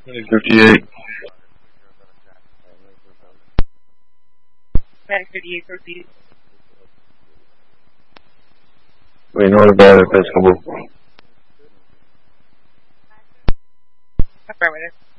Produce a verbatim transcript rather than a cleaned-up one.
Medic fifty-eight. Medic fifty-eight, proceed. Wait, north about Episcopal. Affirmative.